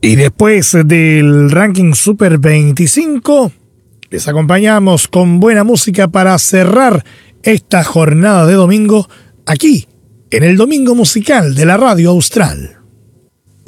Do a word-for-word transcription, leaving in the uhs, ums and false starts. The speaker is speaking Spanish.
Y después del ranking Super veinticinco, les acompañamos con buena música para cerrar esta jornada de domingo aquí, en el Domingo Musical de la Radio Austral.